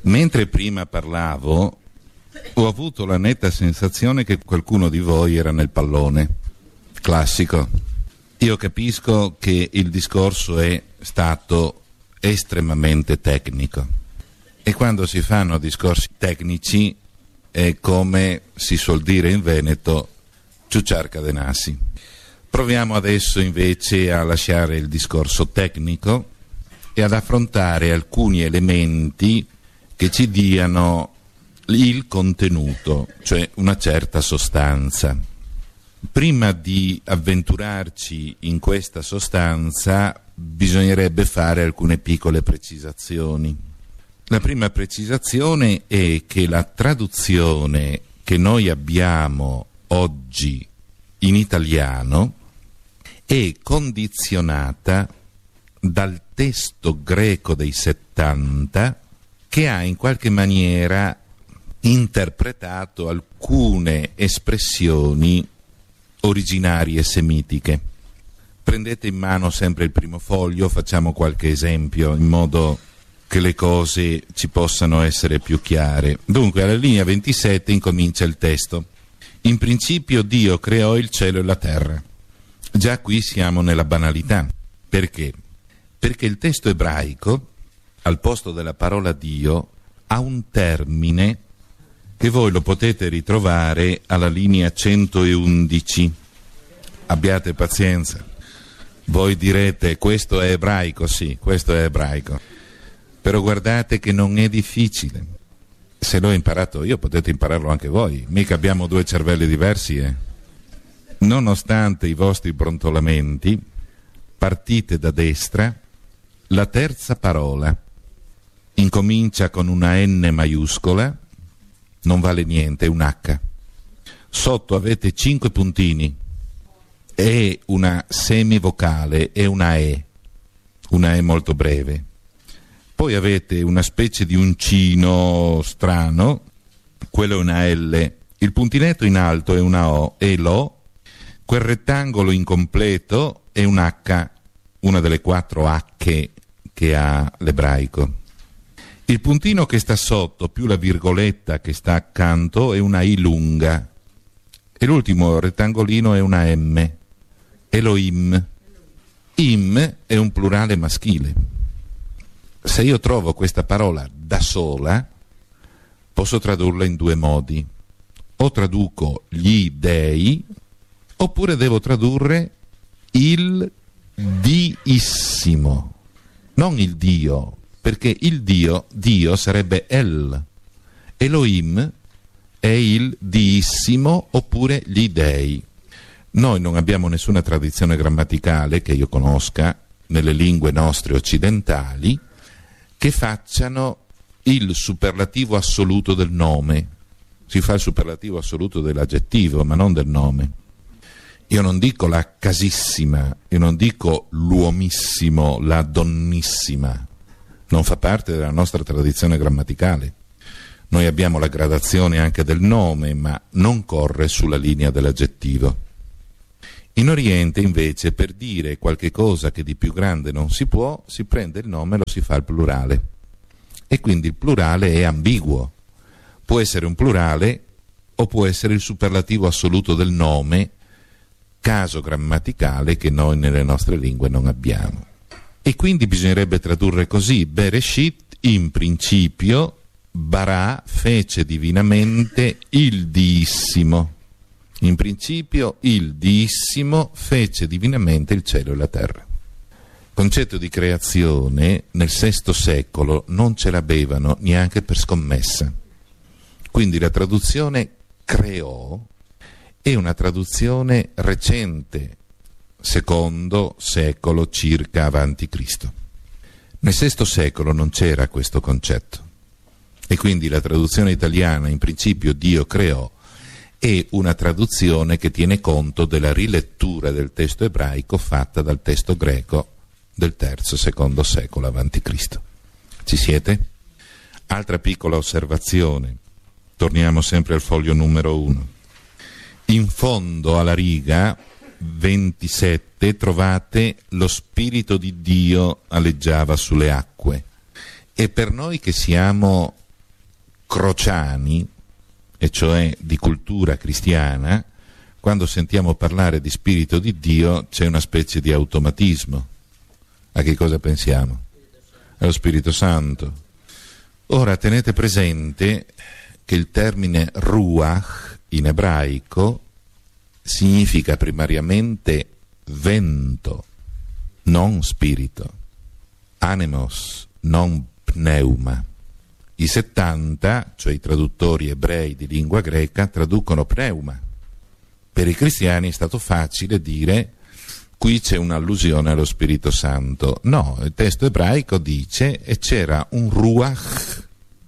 Mentre prima parlavo, ho avuto la netta sensazione che qualcuno di voi era nel pallone classico. Io capisco che il discorso è stato estremamente tecnico e quando si fanno discorsi tecnici è, come si suol dire in Veneto, ciucciar cadenassi. Proviamo adesso invece a lasciare il discorso tecnico e ad affrontare alcuni elementi che ci diano il contenuto, cioè una certa sostanza. Prima di avventurarci in questa sostanza bisognerebbe fare alcune piccole precisazioni. La prima precisazione è che la traduzione che noi abbiamo oggi in italiano è condizionata dal testo greco dei 70 che ha in qualche maniera interpretato alcune espressioni originarie semitiche. Prendete in mano sempre il primo foglio, facciamo qualche esempio in modo che le cose ci possano essere più chiare. Dunque, alla linea 27 incomincia il testo. In principio Dio creò il cielo e la terra. Già qui siamo nella banalità. Perché? Perché il testo ebraico, al posto della parola Dio, ha un termine che voi lo potete ritrovare alla linea 111. Abbiate pazienza. Voi direte, questo è ebraico? Sì, questo è ebraico. Però guardate che non è difficile. Se l'ho imparato io, potete impararlo anche voi. Mica abbiamo due cervelli diversi, Nonostante i vostri brontolamenti, partite da destra. La terza parola incomincia con una N maiuscola, non vale niente, è un H. Sotto avete 5 puntini, è una semivocale, è una E molto breve. Poi avete una specie di uncino strano, quello è una L, il puntinetto in alto è una O, è l'O, quel rettangolo incompleto è un H, una delle 4 H che ha l'ebraico. Il puntino che sta sotto più la virgoletta che sta accanto è una I lunga e l'ultimo rettangolino è una M, Elohim. Im è un plurale maschile. Se io trovo questa parola da sola, posso tradurla in due modi. O traduco gli dei, oppure devo tradurre il diissimo, non il Dio, perché il Dio sarebbe El. Elohim è il diissimo oppure gli dei. Noi non abbiamo nessuna tradizione grammaticale che io conosca nelle lingue nostre occidentali che facciano il superlativo assoluto del nome. Si fa il superlativo assoluto dell'aggettivo, ma non del nome. Io non dico la casissima, io non dico l'uomissimo, la donnissima. Non fa parte della nostra tradizione grammaticale. Noi abbiamo la gradazione anche del nome, ma non corre sulla linea dell'aggettivo. In Oriente, invece, per dire qualche cosa che di più grande non si può, si prende il nome e lo si fa al plurale. E quindi il plurale è ambiguo. Può essere un plurale o può essere il superlativo assoluto del nome, caso grammaticale che noi nelle nostre lingue non abbiamo. E quindi bisognerebbe tradurre così: Bereshit, in principio, Barà fece divinamente il Diissimo. In principio il Diissimo fece divinamente il cielo e la terra. Il concetto di creazione nel VI secolo non ce l'avevano neanche per scommessa. Quindi la traduzione creò è una traduzione recente, secondo secolo circa avanti Cristo. Nel VI secolo non c'era questo concetto e quindi la traduzione italiana, in principio Dio creò, è una traduzione che tiene conto della rilettura del testo ebraico fatta dal testo greco del III-II secolo avanti Cristo. Ci siete? Altra piccola osservazione. Torniamo sempre al foglio numero 1. In fondo alla riga 27 trovate lo Spirito di Dio aleggiava sulle acque. E per noi che siamo crociani, e cioè di cultura cristiana, quando sentiamo parlare di Spirito di Dio c'è una specie di automatismo. A che cosa pensiamo? Allo Spirito Santo. Ora tenete presente che il termine ruach in ebraico significa primariamente vento, non spirito, anemos, non pneuma. I 70, cioè i traduttori ebrei di lingua greca, traducono pneuma. Per i cristiani è stato facile dire qui c'è un'allusione allo Spirito Santo. No, il testo ebraico dice e c'era un ruach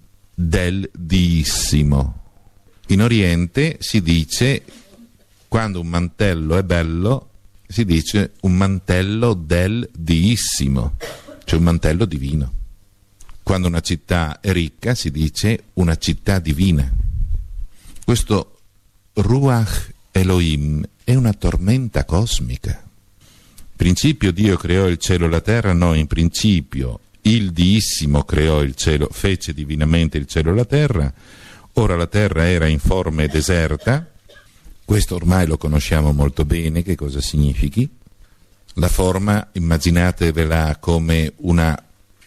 del Diissimo. In Oriente si dice, quando un mantello è bello, si dice un mantello del Diissimo, cioè un mantello divino. Quando una città è ricca si dice una città divina. Questo Ruach Elohim è una tormenta cosmica. In principio Dio creò il cielo e la terra? No, in principio il Diissimo creò il cielo, fece divinamente il cielo e la terra. Ora la terra era informe e deserta. Questo ormai lo conosciamo molto bene, che cosa significhi. La forma, immaginatevela come una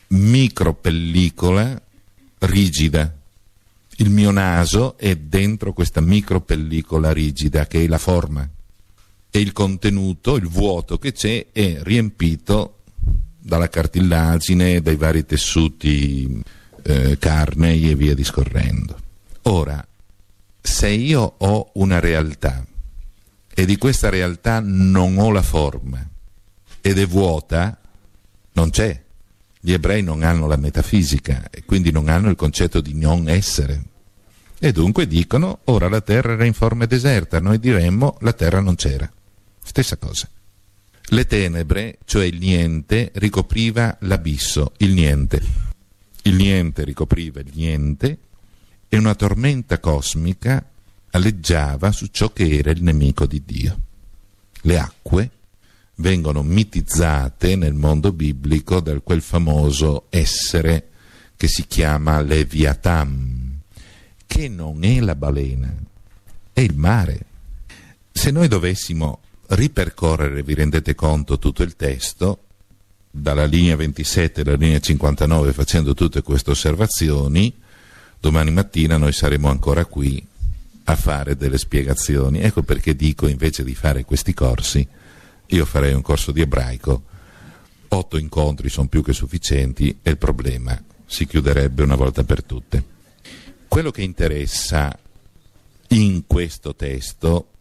micropellicola rigida. Il mio naso è dentro questa micropellicola rigida che è la forma, e il contenuto, il vuoto che c'è, è riempito dalla cartilagine, dai vari tessuti carnei e via discorrendo. Ora, se io ho una realtà e di questa realtà non ho la forma ed è vuota, non c'è. Gli ebrei non hanno la metafisica e quindi non hanno il concetto di non essere. E dunque dicono, ora la terra era informe e deserta, noi diremmo la terra non c'era. Stessa cosa. Le tenebre, cioè il niente, ricopriva l'abisso, il niente. Il niente ricopriva il niente e una tormenta cosmica aleggiava su ciò che era il nemico di Dio. Le acque vengono mitizzate nel mondo biblico da quel famoso essere che si chiama Leviathan, che non è la balena, è il mare. Se noi dovessimo ripercorrere, vi rendete conto, tutto il testo, dalla linea 27 alla linea 59, facendo tutte queste osservazioni, domani mattina noi saremo ancora qui a fare delle spiegazioni. Ecco perché dico, invece di fare questi corsi, io farei un corso di ebraico, 8 incontri sono più che sufficienti e il problema si chiuderebbe una volta per tutte. Quello che interessa in questo testo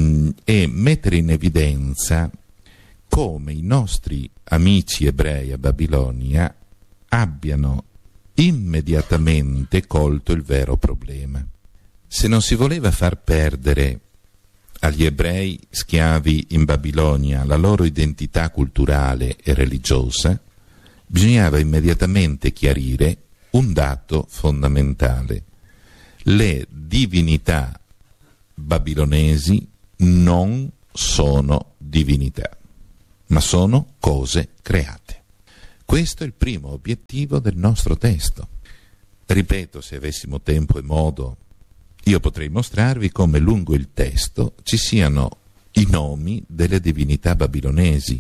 è mettere in evidenza come i nostri amici ebrei a Babilonia abbiano immediatamente colto il vero problema. Se non si voleva far perdere agli ebrei schiavi in Babilonia la loro identità culturale e religiosa, bisognava immediatamente chiarire un dato fondamentale. Le divinità babilonesi non sono divinità, ma sono cose create. Questo è il primo obiettivo del nostro testo. Ripeto, se avessimo tempo e modo, io potrei mostrarvi come lungo il testo ci siano i nomi delle divinità babilonesi,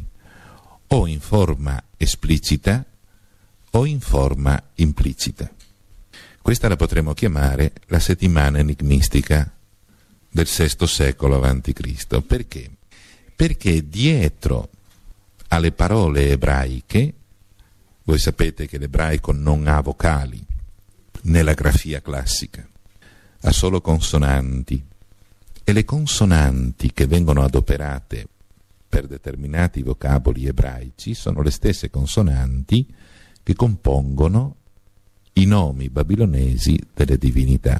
o in forma esplicita o in forma implicita. Questa la potremmo chiamare la settimana enigmistica del VI secolo a.C. Perché? Perché dietro alle parole ebraiche, voi sapete che l'ebraico non ha vocali nella grafia classica, ha solo consonanti, e le consonanti che vengono adoperate per determinati vocaboli ebraici sono le stesse consonanti che compongono i nomi babilonesi delle divinità.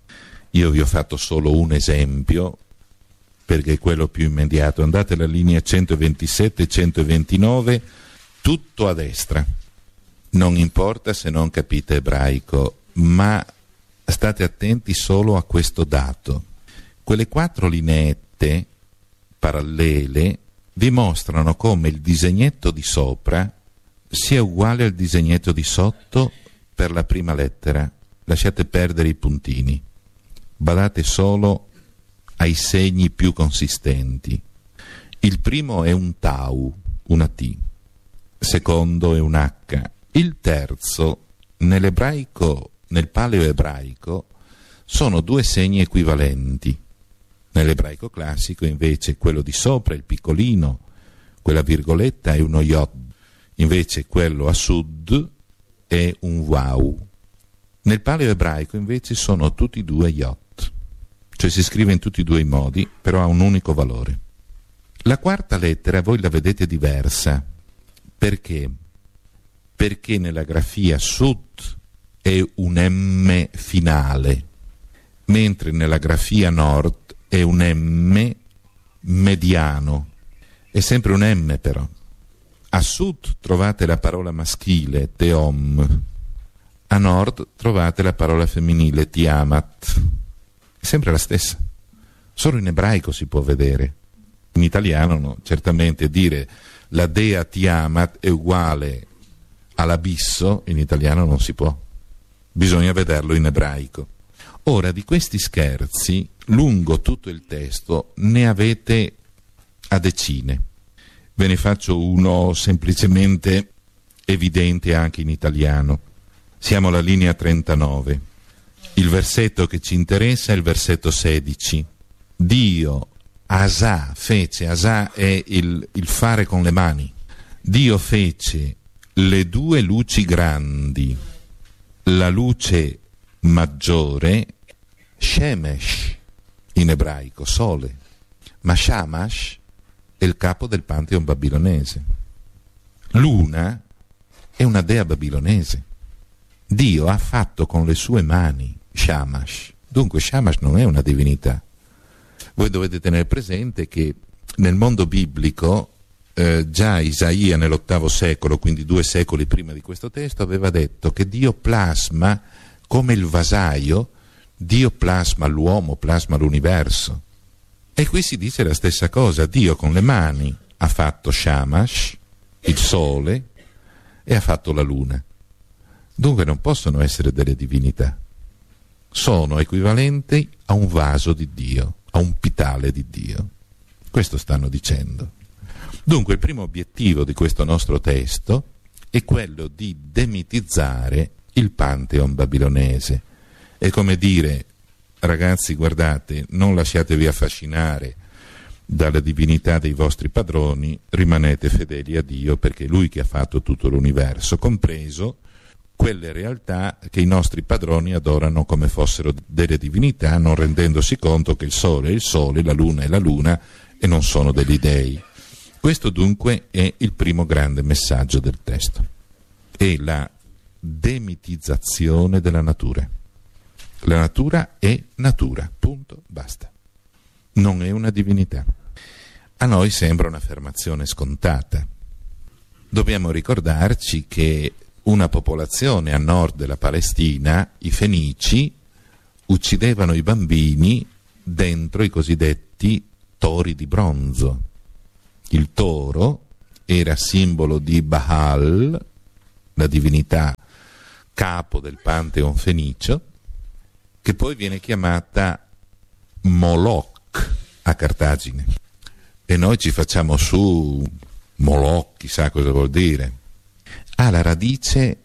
Io vi ho fatto solo un esempio perché è quello più immediato. Andate alla linea 127 e 129, tutto a destra. Non importa se non capite ebraico, ma state attenti solo a questo dato. Quelle 4 lineette parallele dimostrano come il disegnetto di sopra sia uguale al disegnetto di sotto per la prima lettera lasciate perdere i puntini, badate solo ai segni più consistenti. Il primo è un tau, una T, secondo è un H, il terzo nell'ebraico, nel paleoebraico, sono due segni equivalenti. Nell'ebraico classico invece quello di sopra, il piccolino, quella virgoletta è uno yod, invece quello a sud è un waw. Nel paleoebraico invece sono tutti e due yod, cioè si scrive in tutti e due i modi, però ha un unico valore. La quarta lettera voi la vedete diversa. Perché? Perché nella grafia sud è un M finale, mentre nella grafia nord è un M mediano. È sempre un M però. A sud trovate la parola maschile, teom. A nord trovate la parola femminile, tiamat. È sempre la stessa. Solo in ebraico si può vedere. In italiano no. Certamente dire la dea Tiamat è uguale all'abisso, in italiano non si può. Bisogna vederlo in ebraico. Ora, di questi scherzi, lungo tutto il testo, ne avete a decine. Ve ne faccio uno semplicemente evidente anche in italiano. Siamo alla linea 39. Il versetto che ci interessa è il versetto 16. Dio Asà fece, Asà è il fare con le mani. Dio fece le due luci grandi, la luce maggiore, Shemesh, in ebraico, sole, ma Shamash è il capo del Pantheon babilonese. Luna è una dea babilonese. Dio ha fatto con le sue mani Shamash. Dunque Shamash non è una divinità. Voi dovete tenere presente che nel mondo biblico già Isaia nell'VIII secolo, quindi 2 secoli prima di questo testo, aveva detto che Dio plasma come il vasaio, Dio plasma l'uomo, plasma l'universo. E qui si dice la stessa cosa. Dio con le mani ha fatto Shamash, il sole, e ha fatto la luna. Dunque non possono essere delle divinità. Sono equivalenti a un vaso di Dio, a un pitale di Dio. Questo stanno dicendo. Dunque il primo obiettivo di questo nostro testo è quello di demitizzare il Pantheon babilonese. È come dire, ragazzi, guardate, non lasciatevi affascinare dalla divinità dei vostri padroni, rimanete fedeli a Dio, perché è Lui che ha fatto tutto l'universo, compreso quelle realtà che i nostri padroni adorano come fossero delle divinità, non rendendosi conto che il Sole è il Sole, la Luna è la Luna e non sono degli dei. Questo dunque è il primo grande messaggio del testo. È la demitizzazione della natura. La natura è natura, punto, basta. Non è una divinità. A noi sembra un'affermazione scontata. Dobbiamo ricordarci che una popolazione a nord della Palestina, i Fenici, uccidevano i bambini dentro i cosiddetti tori di bronzo. Il toro era simbolo di Baal, la divinità capo del Pantheon fenicio, che poi viene chiamata Moloch a Cartagine. E noi ci facciamo su Moloch, chissà cosa vuol dire. Ha la radice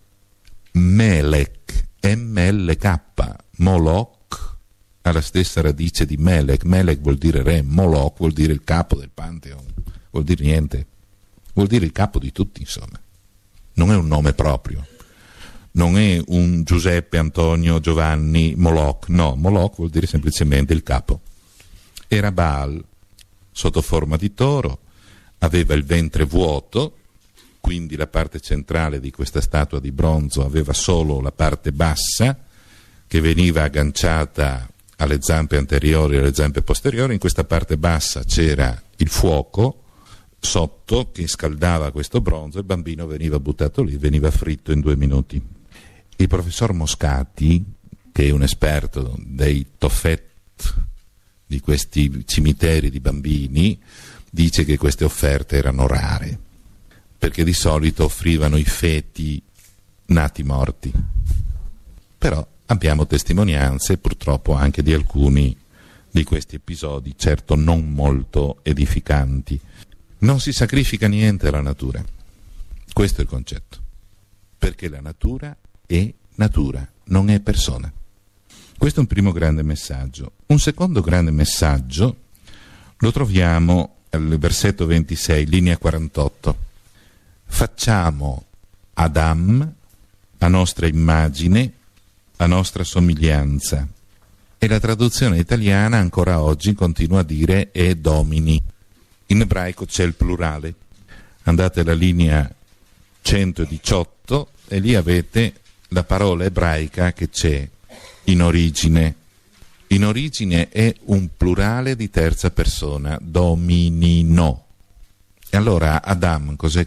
Melech, M-L-K, Moloch ha la stessa radice di Melech. Melech vuol dire re, Moloch vuol dire il capo del Pantheon, vuol dire niente, vuol dire il capo di tutti, insomma. Non è un nome proprio, non è un Giuseppe, Antonio, Giovanni, Moloch, no, Moloch vuol dire semplicemente il capo. Era Baal, sotto forma di toro, aveva il ventre vuoto, quindi la parte centrale di questa statua di bronzo aveva solo la parte bassa che veniva agganciata alle zampe anteriori e alle zampe posteriori. In questa parte bassa c'era il fuoco sotto che scaldava questo bronzo, il bambino veniva buttato lì, veniva fritto in 2 minuti. Il professor Moscati, che è un esperto dei Tofet, di questi cimiteri di bambini, dice che queste offerte erano rare, perché di solito offrivano i feti nati morti. Però abbiamo testimonianze purtroppo anche di alcuni di questi episodi, certo non molto edificanti. Non si sacrifica niente alla natura, questo è il concetto, perché la natura è natura, non è persona. Questo è un primo grande messaggio. Un secondo grande messaggio lo troviamo al versetto 26, linea 48. Facciamo Adam a nostra immagine, a nostra somiglianza. E la traduzione italiana ancora oggi continua a dire e domini. In ebraico c'è il plurale. Andate alla linea 118 e lì avete la parola ebraica che c'è in origine. In origine è un plurale di terza persona, dominino. E allora Adam cos'è